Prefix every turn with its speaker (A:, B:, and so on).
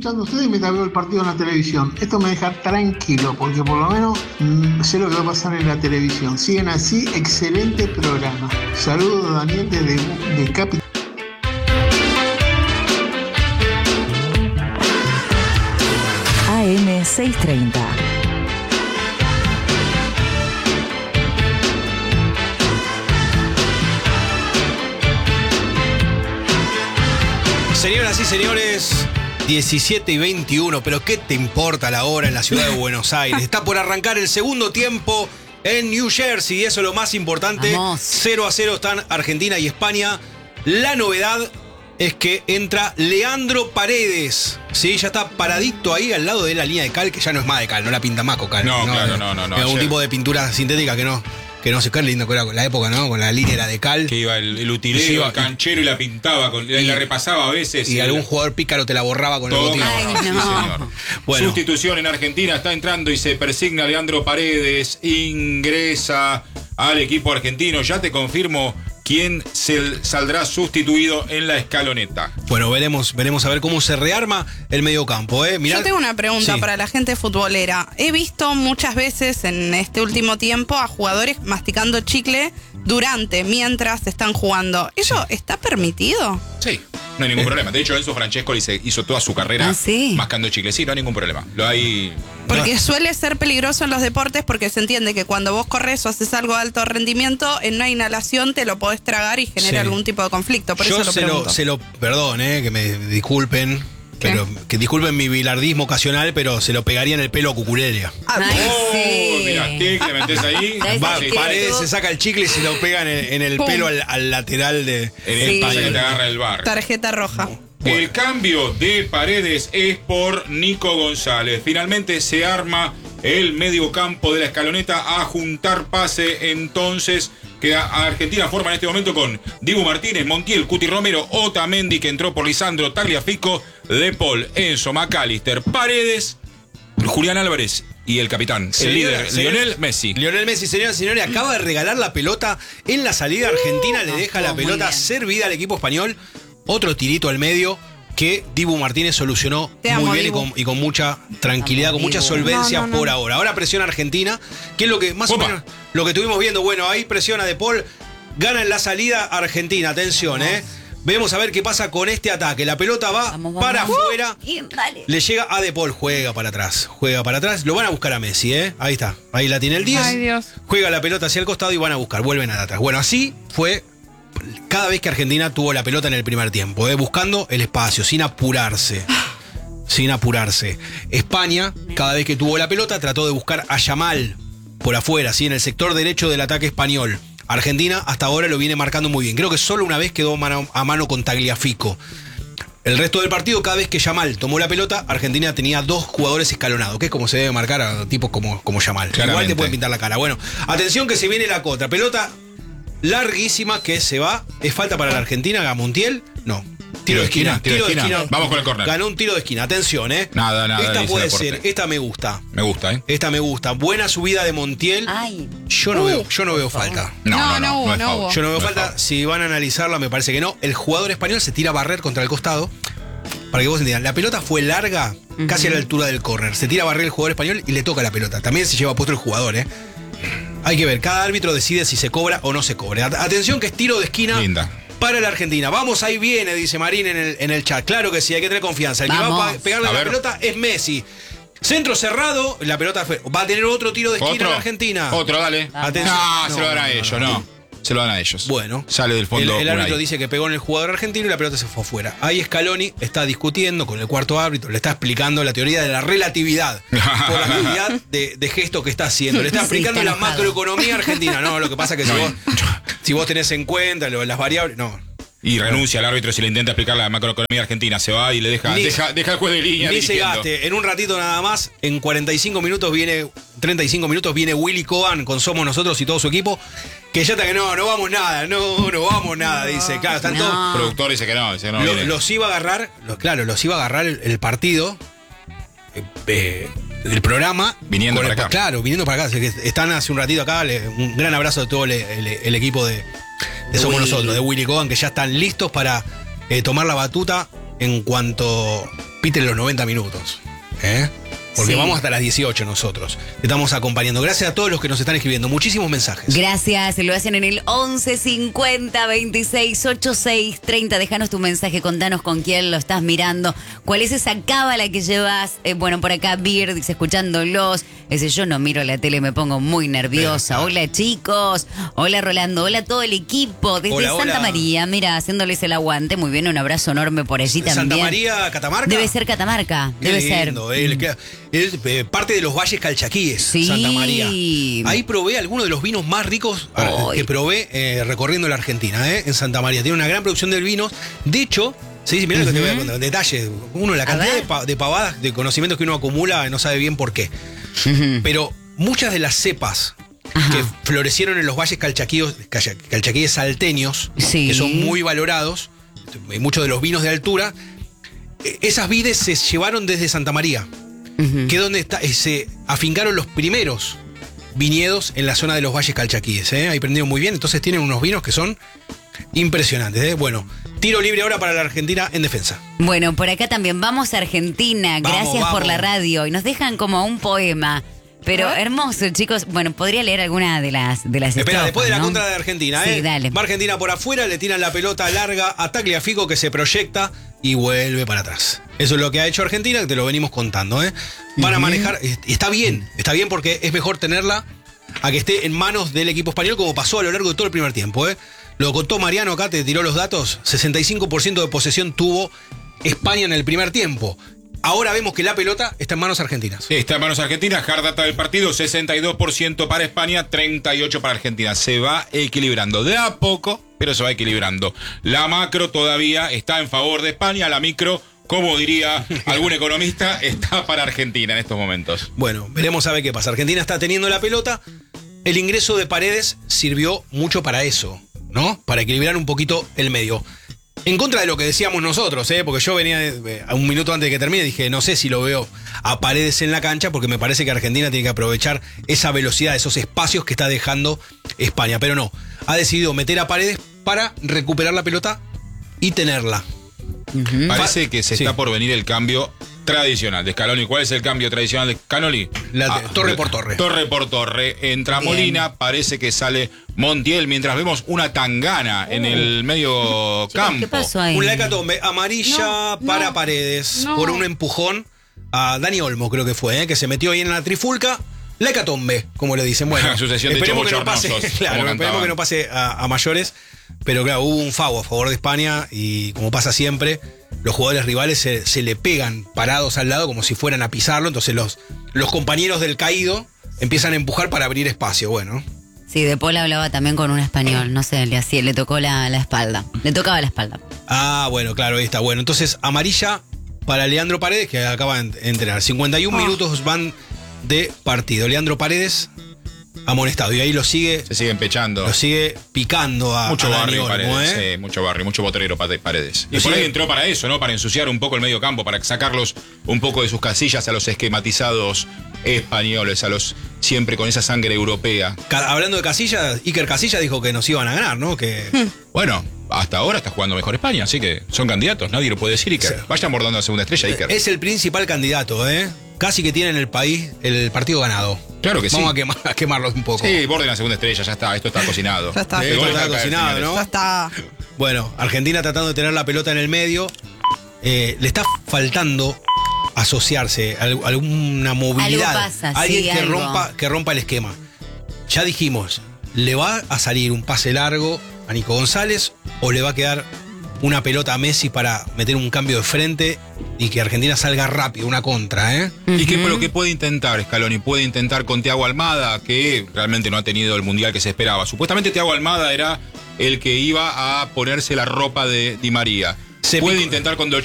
A: escuchando a ustedes mientras veo el partido en la televisión. Esto me deja tranquilo, porque por lo menos sé lo que va a pasar en la televisión. Siguen así, excelente programa. Saludos, Daniel, de Capital.
B: AM 630.
C: Señoras y señores, 17:21, pero ¿qué te importa la hora en la ciudad de Buenos Aires? Está por arrancar el segundo tiempo en New Jersey y eso es lo más importante.
B: Vamos.
C: 0-0 están Argentina y España. La novedad es que entra Leandro Paredes. Sí, ya está paradito ahí al lado de la línea de cal, que ya no es más de cal, no la pinta más con cal.
D: No, claro, no.
C: Es algún tipo de pintura sintética que no se qué lindo que era la época, ¿no? Con la línea era de cal.
D: Que iba el utilero, el canchero y la pintaba, y la repasaba a veces.
C: Y algún jugador pícaro te la borraba con el botín.
B: Ay, no.
D: Sí, señor.
C: Bueno.
D: Sustitución en Argentina, está entrando y se persigna Leandro Paredes, ingresa al equipo argentino. Ya te confirmo quién saldrá sustituido en la escaloneta.
C: Bueno, veremos a ver cómo se rearma el mediocampo, ¿eh? Mirá.
E: Yo tengo una pregunta para la gente futbolera. He visto muchas veces en este último tiempo a jugadores masticando chicle mientras están jugando. ¿Eso está permitido?
D: Sí, no hay ningún problema. De hecho, Enzo Francesco hizo toda su carrera mascando chicle. Sí, no hay ningún problema. Lo hay.
E: Porque suele ser peligroso en los deportes porque se entiende que cuando vos corres o haces algo de alto rendimiento, en una inhalación te lo podés tragar y genera algún tipo de conflicto. Por eso lo pregunto.
C: Perdón, que me disculpen. Pero que disculpen mi bilardismo ocasional, pero se lo pegaría en el pelo a Cucurelia.
D: Mira, te metés ahí.
C: Paredes se saca el chicle y se lo pega en el pelo al lateral de.
D: En el pase que te agarra el bar.
E: Tarjeta roja.
D: El cambio de Paredes es por Nico González. Finalmente se arma el mediocampo de la escaloneta a juntar pase. Entonces queda Argentina forma en este momento con Dibu Martínez, Montiel, Cuti Romero, Otamendi, que entró por Lisandro, Tagliafico, De Paul, Enzo, McAllister, Paredes, Julián Álvarez y el capitán, el líder, Lionel Messi.
C: Lionel Messi, señoras y señores, acaba de regalar la pelota en la salida. Argentina le deja la pelota servida al equipo español. Otro tirito al medio que Dibu Martínez solucionó muy bien y con mucha tranquilidad, con mucha solvencia por ahora. Ahora presiona Argentina, que es lo que más o menos lo que estuvimos viendo. Bueno, ahí presiona De Paul, gana en la salida Argentina. Atención, Vemos a ver qué pasa con este ataque. La pelota va para afuera. Le llega a De Paul, juega para atrás. Lo van a buscar a Messi, Ahí está. Ahí la tiene el 10.
E: Ay, Dios.
C: Juega la pelota hacia el costado y van a buscar. Vuelven a atrás. Bueno, así fue cada vez que Argentina tuvo la pelota en el primer tiempo, buscando el espacio, sin apurarse. España, cada vez que tuvo la pelota, trató de buscar a Yamal por afuera, en el sector derecho del ataque español. Argentina hasta ahora lo viene marcando muy bien. Creo que solo una vez quedó mano a mano con Tagliafico. El resto del partido, cada vez que Yamal tomó la pelota, Argentina tenía dos jugadores escalonados, que es como se debe marcar a tipos como Yamal.
D: Claramente.
C: Igual te pueden pintar la cara. Bueno, atención que se viene la contra. Pelota larguísima que se va. ¿Es falta para la Argentina? ¿A Montiel? No. Tiro de esquina.
D: Vamos con el córner.
C: Ganó un tiro de esquina. Atención,
D: Nada.
C: Esta puede ser. Esta me gusta.
D: Me gusta,
C: Esta me gusta. Buena subida de Montiel.
B: Ay.
C: Yo no veo falta.
E: No hubo.
C: Yo no veo falta. Si van a analizarla, me parece que no. El jugador español se tira a barrer contra el costado. Para que vos entiendan, la pelota fue larga, casi a la altura del córner. Se tira a barrer el jugador español y le toca la pelota. También se lleva puesto el jugador, Hay que ver, cada árbitro decide si se cobra o no se cobra. Atención que es tiro de esquina.
D: Linda.
C: Para la Argentina. Vamos, ahí viene, dice Marín en el chat. Claro que sí, hay que tener confianza. El que va a pegarle a la pelota es Messi. Centro cerrado, la pelota va a tener otro tiro de esquina en Argentina.
D: Otro, dale.
C: Atención.
D: Se lo dan a ellos, Se lo dan a ellos.
C: Bueno.
D: Sale del fondo.
C: El árbitro dice que pegó en el jugador argentino y la pelota se fue afuera. Ahí Scaloni está discutiendo con el cuarto árbitro, le está explicando la teoría de la relatividad por la cantidad de gestos que está haciendo. Le está explicando la macroeconomía argentina. No, lo que pasa es que si vos tenés en cuenta las variables,
D: Y renuncia al árbitro si le intenta explicar la macroeconomía argentina. Se va y le deja el juez de línea.
C: Ni se gaste. En un ratito nada más, en 35 minutos viene Willy Coban con Somos Nosotros y todo su equipo. Que ya está que no vamos nada, dice. Claro, están todos.
D: El productor dice que no viene.
C: Los iba a agarrar, el partido del programa.
D: Viniendo para acá.
C: Claro, viniendo para acá. Están hace un ratito acá. Un gran abrazo a todo el equipo de Somos Nosotros, de Willy Coban, que ya están listos para tomar la batuta en cuanto piten los 90 minutos. Porque vamos hasta las 18 nosotros. Te estamos acompañando. Gracias a todos los que nos están escribiendo. Muchísimos mensajes.
B: Gracias. Lo hacen en el 11 50 26 86 30. Déjanos tu mensaje. Contanos con quién lo estás mirando. ¿Cuál es esa cábala que llevas? Bueno, por acá Beer dice, escuchándolos. Yo no miro la tele, me pongo muy nerviosa. Hola, chicos. Hola, Rolando. Hola, todo el equipo. Desde Santa María. Mira, haciéndoles el aguante. Muy bien, un abrazo enorme por allí también.
C: ¿Santa María, Catamarca?
B: Debe ser Catamarca. Debe ser.
C: Es parte de los valles calchaquíes, Santa María. Ahí probé algunos de los vinos más ricos que probé recorriendo la Argentina, en Santa María. Tiene una gran producción de vinos. De hecho, mirá lo que te voy a contar. Detalle. La cantidad de pavadas, de conocimientos que uno acumula, no sabe bien por qué. Pero muchas de las cepas que florecieron en los valles calchaquíes salteños, que son muy valorados, muchos de los vinos de altura, esas vides se llevaron desde Santa María. Que es donde se afincaron los primeros viñedos en la zona de los valles calchaquíes. Ahí prendieron muy bien, entonces tienen unos vinos que son impresionantes. Bueno, tiro libre ahora para la Argentina en defensa.
B: Bueno, por acá también vamos a Argentina. Gracias por la radio. Y nos dejan como un poema. Pero hermoso, chicos. Bueno, podría leer alguna de las
C: Espera, después de la contra de Argentina,
B: Sí, dale.
C: Va Argentina por afuera, le tiran la pelota larga a Tagliafico, que se proyecta y vuelve para atrás. Eso es lo que ha hecho Argentina, que te lo venimos contando, Van a manejar, está bien porque es mejor tenerla a que esté en manos del equipo español, como pasó a lo largo de todo el primer tiempo, Lo contó Mariano acá, te tiró los datos, 65% de posesión tuvo España en el primer tiempo. Ahora vemos que la pelota está en manos argentinas.
D: Está en manos argentinas. Hard data del partido, 62% para España, 38% para Argentina. Se va equilibrando de a poco, pero se va equilibrando. La macro todavía está en favor de España. La micro, como diría algún economista, está para Argentina en estos momentos.
C: Bueno, veremos a ver qué pasa. Argentina está teniendo la pelota. El ingreso de Paredes sirvió mucho para eso, ¿no? Para equilibrar un poquito el medio. En contra de lo que decíamos nosotros, porque yo venía a un minuto antes de que termine, dije, no sé si lo veo a Paredes en la cancha, porque me parece que Argentina tiene que aprovechar esa velocidad, esos espacios que está dejando España. Pero no, ha decidido meter a Paredes para recuperar la pelota y tenerla.
D: Parece que se está por venir el cambio tradicional de Scaloni. ¿Cuál es el cambio tradicional de Scaloni?
C: Torre por torre.
D: Torre por torre. Entra Molina, parece que sale Montiel, mientras vemos una tangana en el medio campo.
B: ¿Qué pasó ahí?
C: Un hecatombe amarilla para Paredes por un empujón a Dani Olmo, creo que fue, que se metió ahí en la trifulca. La hecatombe, como le dicen. Bueno,
D: sucesión de
C: esperemos que no pase, esperemos que no pase a mayores. Pero claro, hubo un FAO a favor de España y como pasa siempre, los jugadores rivales se le pegan parados al lado como si fueran a pisarlo. Entonces los compañeros del caído empiezan a empujar para abrir espacio. Bueno.
B: Sí, De Paul hablaba también con un español, no sé, le tocó la espalda. Le tocaba la espalda.
C: Ah, bueno, claro, ahí está. Bueno, entonces amarilla para Leandro Paredes, que acaba de entrenar. 51 minutos van de partido. Leandro Paredes amonestado y ahí lo sigue.
D: Se sigue empechando.
C: Lo sigue picando a
D: mucho barrio
C: Dani Olmo,
D: Paredes, mucho barrio, mucho boterero Paredes. Y
C: lo
D: por
C: sigue.
D: ahí entró para eso, ¿no? Para ensuciar un poco el medio campo, para sacarlos un poco de sus casillas a los esquematizados españoles, a los siempre con esa sangre europea.
C: Hablando de Casillas, Iker Casillas dijo que nos iban a ganar, ¿no? Que
D: Bueno, hasta ahora está jugando mejor España, así que son candidatos, nadie lo puede decir, Iker.
C: Sí.
D: Vayan bordando a segunda estrella, Iker.
C: es el principal candidato, Casi que tiene en el país el partido ganado.
D: Claro que sí.
C: Vamos a quemarlos un poco.
D: Sí, borden a segunda estrella, ya está, esto está cocinado.
E: Ya está.
D: El gol
C: Está
D: acá,
C: cocinado,
D: señores.
C: ¿no?
E: Ya está.
C: Bueno, Argentina tratando de tener la pelota en el medio. Le está faltando asociarse, alguna movilidad.
B: Algo pasa,
C: alguien
B: sí,
C: que
B: algo.
C: rompa el esquema. Ya dijimos, ¿le va a salir un pase largo a Nico González o le va a quedar una pelota a Messi para meter un cambio de frente y que Argentina salga rápido, una contra,
D: ¿Y qué lo que puede intentar Scaloni? Puede intentar con Thiago Almada, que realmente no ha tenido el mundial que se esperaba. Supuestamente Thiago Almada era el que iba a ponerse la ropa de Di María. Puede intentar con